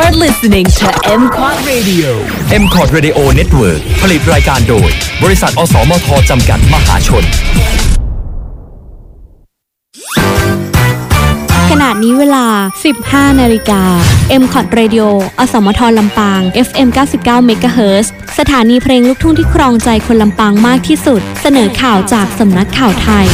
You're listening to MCOT Radio MCOT Radio Network ผลิตรายการโดยบริษัทอสมทจำกัดมหาชนขณะนี้เวลา 15 นาฬิกา MCOT Radio อสมทลำปาง FM 99 MHz สถานีเพลงลูกทุ่งที่ครองใจคนลำปางมากที่สุดเสนอข่าวจากสำนักข่าวไทย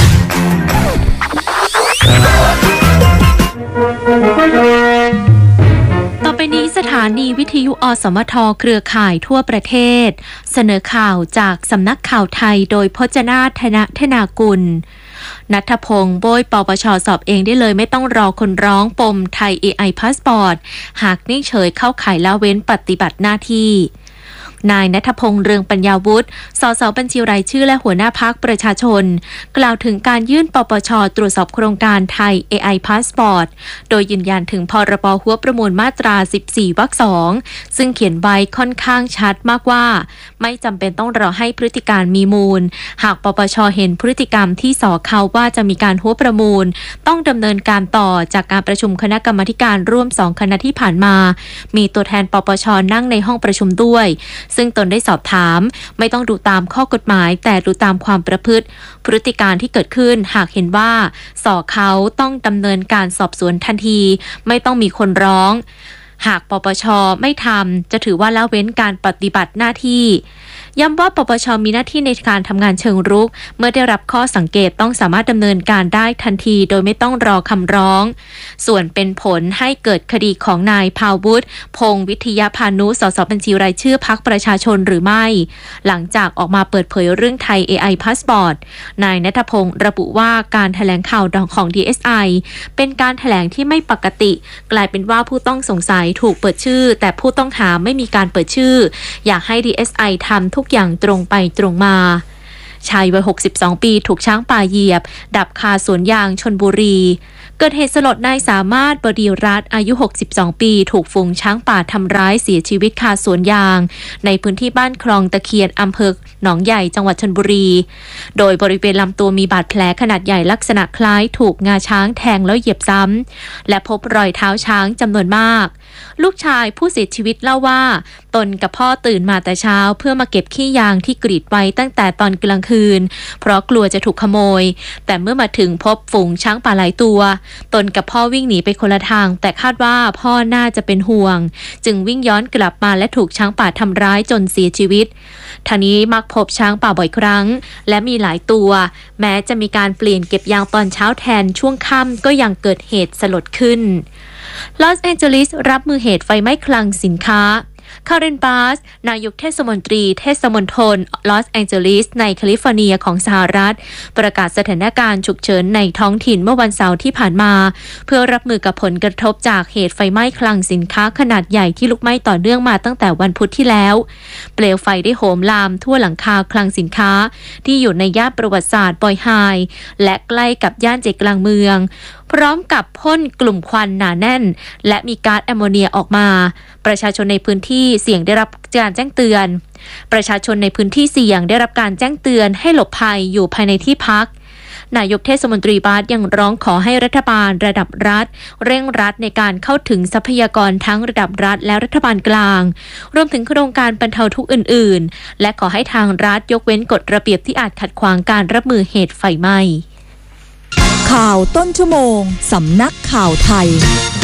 ต่อไปนี้สถานีวิทยุอสมทเครือข่ายทั่วประเทศเสนอข่าวจากสำนักข่าวไทยโดยพจนาถนธนากุลณัฐพงษ์โบยปปช.สอบเองได้เลยไม่ต้องรอคนร้องปมไทย AI พาสปอร์ตหากนิ่งเฉยเข้าข่ายละเว้นปฏิบัติหน้าที่นายณัฐพงษ์เรืองปัญญาวุฒิ สส.บัญชีรายชื่อและหัวหน้าพรรคประชาชนกล่าวถึงการยื่นปปช.ตรวจสอบโครงการไทย AI พาสปอร์ตโดยยืนยันถึงพรบ.หัวประมูลมาตรา 14 วรรค 2 ซึ่งเขียนไว้ค่อนข้างชัดมากว่าไม่จำเป็นต้องรอให้พฤติการมีมูลหากปปช.เห็นพฤติกรรมที่ส่อเขาว่าจะมีการหัวประมูลต้องดำเนินการต่อจากการประชุมคณะกรรมาธิการร่วม2คณะที่ผ่านมามีตัวแทนปปช.นั่งในห้องประชุมด้วยซึ่งตนได้สอบถามไม่ต้องดูตามข้อกฎหมายแต่ดูตามความประพฤติพฤติการที่เกิดขึ้นหากเห็นว่าส่อเขาต้องดำเนินการสอบสวนทันทีไม่ต้องมีคนร้องหากปปช.ไม่ทำจะถือว่าละเว้นการปฏิบัติหน้าที่ย้ำว่าปปช.มีหน้าที่ในการทำงานเชิงรุกเมื่อได้รับข้อสังเกตต้องสามารถดำเนินการได้ทันทีโดยไม่ต้องรอคำร้องส่วนเป็นผลให้เกิดคดีของนายภาวุฒิพงษ์วิทยาพานุสส.บัญชีรายชื่อพรรคประชาชนหรือไม่หลังจากออกมาเปิดเผยเรื่องไทย AI พาสปอร์ตนายณัฐพงษ์ระบุว่าการแถลงข่าวของ DSI เป็นการแถลงที่ไม่ปกติกลายเป็นว่าผู้ต้องสงสัยถูกเปิดชื่อแต่ผู้ต้องหาไม่มีการเปิดชื่ออยากให้ DSI ทำทุกอย่างตรงไปตรงมาชายวัย62 ปีถูกช้างป่าเหยียบดับคาสวนยางชลบุรีเกิดเหตุสลดนายสามารถบดีรัตน์อายุ62 ปีถูกฝูงช้างป่าทำร้ายเสียชีวิตคาสวนยางในพื้นที่บ้านคลองตะเคียนอำเภอหนองใหญ่จังหวัดชลบุรีโดยบริเวณลำตัวมีบาดแผลขนาดใหญ่ลักษณะคล้ายถูกงาช้างแทงแล้วเหยียบซ้ำและพบรอยเท้าช้างจำนวนมากลูกชายผู้เสียชีวิตเล่าว่าตนกับพ่อตื่นมาแต่เช้าเพื่อมาเก็บขี้ยางที่กรีดไว้ตั้งแต่ตอนกลางคืนเพราะกลัวจะถูกขโมยแต่เมื่อมาถึงพบฝูงช้างป่าหลายตัวตนกับพ่อวิ่งหนีไปคนละทางแต่คาดว่าพ่อน่าจะเป็นห่วงจึงวิ่งย้อนกลับมาและถูกช้างป่าทำร้ายจนเสียชีวิตทางนี้มักพบช้างป่าบ่อยครั้งและมีหลายตัวแม้จะมีการเปลี่ยนเก็บยางตอนเช้าแทนช่วงค่ำก็ยังเกิดเหตุสลดขึ้นลอสแองเจลิสรับมือเหตุไฟไหม้คลังสินค้าคาเรนบาสนายกเทศมนตรีเทศมณฑลลอสแองเจลิสในแคลิฟอร์เนียของสหรัฐประกาศสถานการณ์ฉุกเฉินในท้องถิ่นเมื่อวันเสาร์ที่ผ่านมาเพื่อรับมือกับผลกระทบจากเหตุไฟไหม้คลังสินค้าขนาดใหญ่ที่ลุกไหม้ต่อเนื่องมาตั้งแต่วันพุธที่แล้วเปลวไฟได้โหมลามทั่วหลังคาคลังสินค้าที่อยู่ในย่านประวัติศาสตร์บอยไฮและใกล้กับย่านใจกลางเมืองพร้อมกับพ่นกลุ่มควันหนาแน่นและมีก๊าซแอมโมเนียออกมาประชาชนในพื้นที่เสี่ยงได้รับการแจ้งเตือนประชาชนในพื้นที่เสี่ยงได้รับการแจ้งเตือนให้หลบภัยอยู่ภายในที่พักนายกเทศมนตรีบาสยังร้องขอให้รัฐบาลระดับรัฐเร่งรัดในการเข้าถึงทรัพยากรทั้งระดับรัฐและรัฐบาลกลางรวมถึงโครงการบรรเทาทุกข์อื่นๆและขอให้ทางรัฐยกเว้นกฎระเบียบที่อาจขัดขวางการรับมือเหตุไฟไหม้ข่าวต้นชั่วโมงสำนักข่าวไทย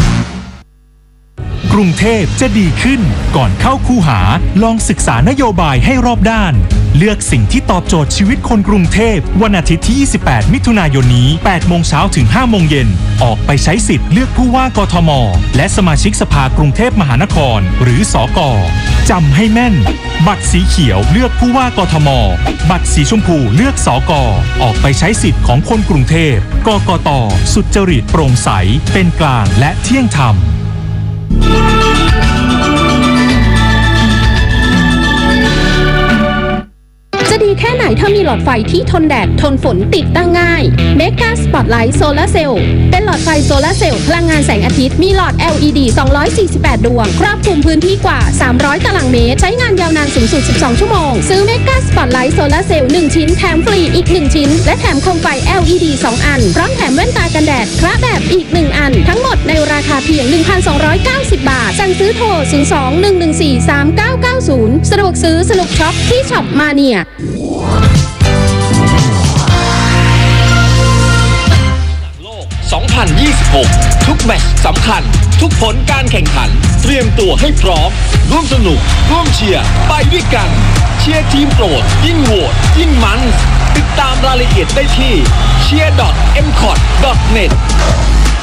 กรุงเทพจะดีขึ้นก่อนเข้าคูหาลองศึกษานโยบายให้รอบด้านเลือกสิ่งที่ตอบโจทย์ชีวิตคนกรุงเทพวันอาทิตย์ที่28มิถุนายนนี้ 8 โมงเช้าถึง 5 โมงเย็นออกไปใช้สิทธิ์เลือกผู้ว่ากทมและสมาชิกสภากรุงเทพมหานครหรือสก.จำให้แม่นบัตรสีเขียวเลือกผู้ว่ากทมบัตรสีชมพูเลือกสก.ออกไปใช้สิทธิ์ของคนกรุงเทพกกต.สุจริตโปร่งใสเป็นกลางและเที่ยงธรรมจะจะดีแค่ไหนถ้ามีหลอดไฟที่ทนแดดทนฝนติดตั้งง่าย Mega Spotlight Solar Cell เป็นหลอดไฟโซลาร์เซลล์พลังงานแสงอาทิตย์มีหลอด LED 248 ดวงครอบคลุมพื้นที่กว่า 300 ตารางเมตรใช้งานยาวนานสูงสุด 12 ชั่วโมงซื้อ Mega Spotlight Solar Cell 1 ชิ้นแถมฟรีอีก 1 ชิ้นและแถมโคมไฟ LED 2 อันพร้อมแถมแว่นตากันแดดคละแบบอีก 1 อันทั้งหมดในราคาเพียง 1,290 บาทสั่งซื้อโทร 02-114-3990 สะดวกซื้อสนุกช็อปที่ช็อปมาเนีย 2026 ทุกแมตช์สำคัญทุกผลการแข่งขันเตรียมตัวให้พร้อมร่วมสนุกร่วมเชียร์ไปด้วยกันเชียร์ทีมโปรดยิ่งโหวตยิ่งมันติดตามรายละเอียดได้ที่ cheer.mcot.net